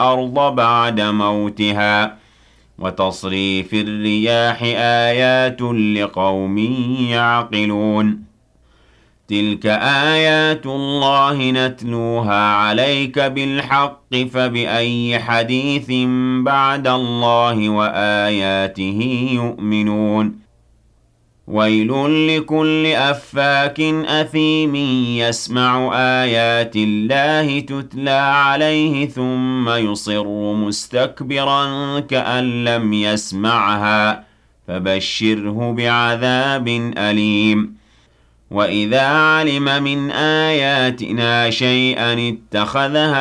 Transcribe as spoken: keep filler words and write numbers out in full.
الْأَرْضَ بَعْدَ مَوْتِهَا وَتَصْرِيفِ الرِّيَاحِ آيَاتٌ لِقَوْمٍ يَعْقِلُونَ تِلْكَ آيَاتُ اللَّهِ نَتْلُوهَا عَلَيْكَ بِالْحَقِّ فَبِأَيِّ حَدِيثٍ بَعْدَ اللَّهِ وَآيَاتِهِ يُؤْمِنُونَ وَيْلٌ لِكُلِّ أَفَّاكٍ أَثِيمٍ يَسْمَعُ آيَاتِ اللَّهِ تُتْلَى عَلَيْهِ ثُمَّ يُصِرُّ مُسْتَكْبِرًا كَأَن لَّمْ يَسْمَعْهَا فَبَشِّرْهُ بِعَذَابٍ أَلِيمٍ وَإِذَا عَلِمَ مِنْ آيَاتِنَا شَيْئًا اتَّخَذَهَا